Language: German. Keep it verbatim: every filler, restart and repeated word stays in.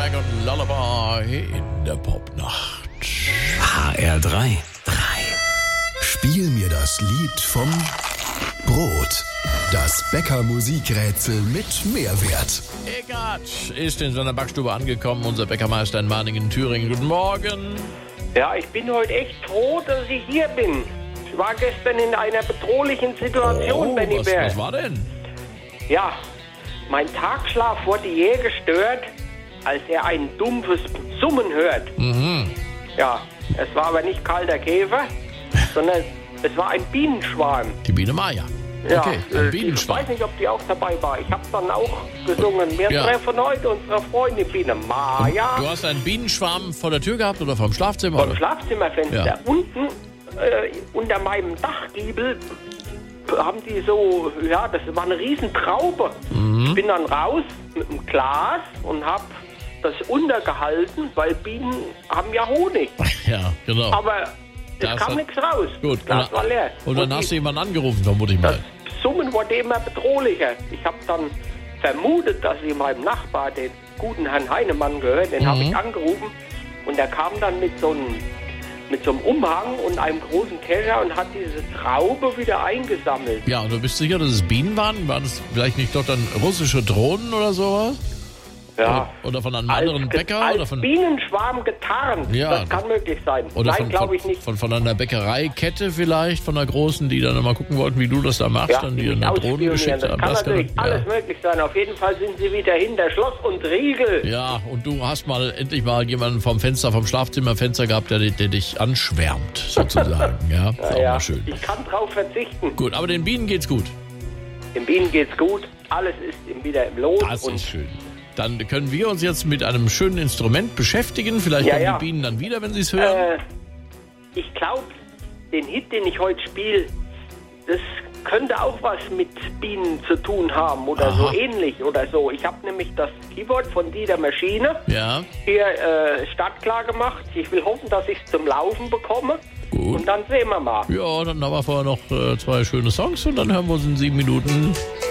Nickelback und Lullaby in der Popnacht. H R drei. Spiel mir das Lied vom Brot. Das Bäcker-Musikrätsel mit Mehrwert. Eckart ist in seiner Backstube angekommen, unser Bäckermeister in Mahningen, Thüringen. Guten Morgen. Ja, ich bin heute echt froh, dass ich hier bin. Ich war gestern in einer bedrohlichen Situation, Oh, Benny was, Bär. was war denn? Ja, mein Tagschlaf wurde jäh gestört, als er ein dumpfes Summen hört. Mhm. Ja, es war aber nicht kalter Käfer, sondern es war ein Bienenschwarm. Die Biene Maya. Ja, Okay, äh, ein ich Bienenschwarm. weiß nicht, ob die auch dabei war. Ich habe dann auch gesungen. Wir Ja. treffen heute unsere Freundin Biene Maya Du hast einen Bienenschwarm vor der Tür gehabt oder vom Schlafzimmer? vom oder? Schlafzimmerfenster. Ja. Unten äh, unter meinem Dachgiebel haben die so, ja, das war eine riesen Traube. Mhm. Ich bin dann raus mit einem Glas und habe das untergehalten, weil Bienen haben ja Honig. Ja, genau. Aber es Das kam hat- nichts raus. Gut, Das Glas und, war leer. und dann die- hast du jemanden angerufen, vermute ich Das mal. Summen wurde immer bedrohlicher. Ich habe dann vermutet, dass sie meinem Nachbar, den guten Herrn Heinemann gehört, den Mhm. habe ich angerufen und der kam dann mit so einem mit so einem Umhang und einem großen Kescher und hat diese Traube wieder eingesammelt. Ja, und du bist sicher, dass es Bienen waren? Waren es vielleicht nicht doch dann russische Drohnen oder sowas? Ja. Oder, oder von einem Als, anderen ge- Bäcker? als Oder von, Bienenschwarm getarnt. Ja, das kann möglich sein. oder Nein, von, glaube ich von, nicht. von, von einer Bäckereikette vielleicht, von einer großen, die dann mal gucken wollten, wie du das da machst, Ja, dann die dir mich eine Drohne ausspionieren. geschickt Das haben. kann Das natürlich kann- alles ja. möglich sein. Auf jeden Fall sind sie wieder hinter Schloss und Riegel. Ja, und du hast mal endlich mal jemanden vom Fenster, vom Schlafzimmerfenster gehabt, der, der dich anschwärmt, sozusagen. Ja, ist auch Ja, mal schön. ich kann drauf verzichten. Gut, aber den Bienen geht's gut. Den Bienen geht's gut. Alles ist im- wieder im Lot. Das und ist schön. Dann können wir uns jetzt mit einem schönen Instrument beschäftigen. Vielleicht Ja, kommen ja. die Bienen dann wieder, wenn sie es hören. Äh, ich glaube, den Hit, den ich heute spiele, das könnte auch was mit Bienen zu tun haben oder Aha. so ähnlich oder so. Ich habe nämlich das Keyboard von Dieter Maschine Ja, hier äh, startklar gemacht. Ich will hoffen, dass ich es zum Laufen bekomme. Gut. Und dann sehen wir mal. ja, dann haben wir vorher noch äh, zwei schöne Songs und dann hören wir uns in sieben Minuten